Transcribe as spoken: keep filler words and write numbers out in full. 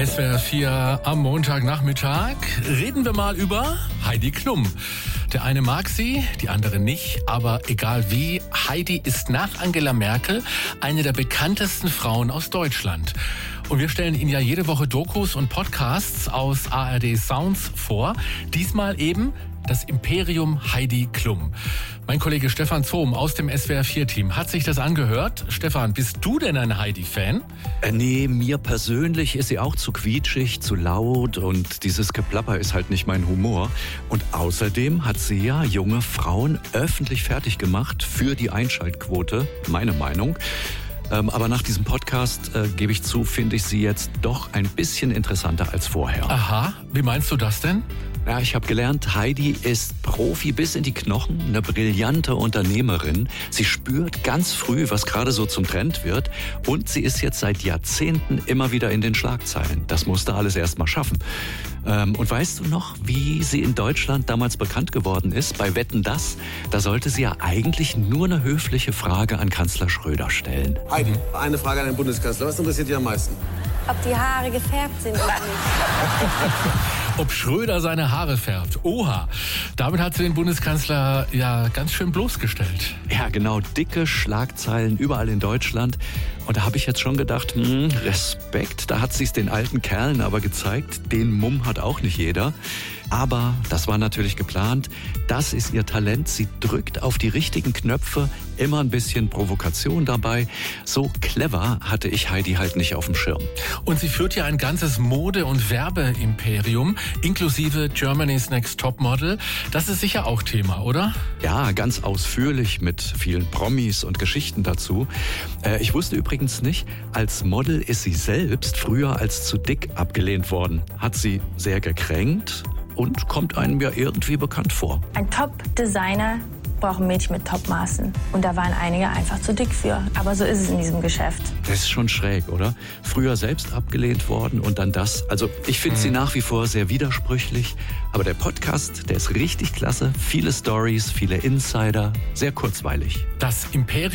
S W R vier am Montagnachmittag reden wir mal über Heidi Klum. Der eine mag sie, die andere nicht, aber egal wie, Heidi ist nach Angela Merkel eine der bekanntesten Frauen aus Deutschland. Und wir stellen Ihnen ja jede Woche Dokus und Podcasts aus A R D Sounds vor. Diesmal eben das Imperium Heidi Klum. Mein Kollege Stefan Zohm aus dem S W R vier Team hat sich das angehört. Stefan, bist du denn ein Heidi-Fan? Äh, nee, mir persönlich ist sie auch zu quietschig, zu laut und dieses Geplapper ist halt nicht mein Humor. Und außerdem hat sie ja junge Frauen öffentlich fertig gemacht für die Einschaltquote, meine Meinung. Ähm, aber nach diesem Podcast, äh, gebe ich zu, finde ich sie jetzt doch ein bisschen interessanter als vorher. Aha, wie meinst du das denn? Ja, ich habe gelernt, Heidi ist Profi bis in die Knochen, eine brillante Unternehmerin. Sie spürt ganz früh, was gerade so zum Trend wird. Und sie ist jetzt seit Jahrzehnten immer wieder in den Schlagzeilen. Das musste alles erst mal schaffen. Ähm, und weißt du noch, wie sie in Deutschland damals bekannt geworden ist? Bei Wetten, dass? Da sollte sie ja eigentlich nur eine höfliche Frage an Kanzler Schröder stellen. Heidi, eine Frage an den Bundeskanzler. Was interessiert dich am meisten? Ob die Haare gefärbt sind oder nicht. Ob Schröder seine Haare färbt. Oha, damit hat sie den Bundeskanzler ja ganz schön bloßgestellt. Ja, genau, dicke Schlagzeilen überall in Deutschland. Und da habe ich jetzt schon gedacht, hm, Respekt, da hat sie es den alten Kerlen aber gezeigt. Den Mumm hat auch nicht jeder. Aber das war natürlich geplant. Das ist ihr Talent. Sie drückt auf die richtigen Knöpfe, immer ein bisschen Provokation dabei. So clever hatte ich Heidi halt nicht auf dem Schirm. Und sie führt ja ein ganzes Mode- und Werbeimperium, inklusive Germany's Next Topmodel. Das ist sicher auch Thema, oder? Ja, ganz ausführlich mit vielen Promis und Geschichten dazu. Äh, ich wusste übrigens nicht, als Model ist sie selbst früher als zu dick abgelehnt worden. Hat sie sehr gekränkt und kommt einem ja irgendwie bekannt vor. Ein Top-Designer braucht ein Mädchen mit Topmaßen. Und da waren einige einfach zu dick für. Aber so ist es in diesem Geschäft. Das ist schon schräg, oder? Früher selbst abgelehnt worden und dann das. Also ich finde mhm. sie nach wie vor sehr widersprüchlich. Aber der Podcast, der ist richtig klasse. Viele Stories, viele Insider, sehr kurzweilig. Das Imperium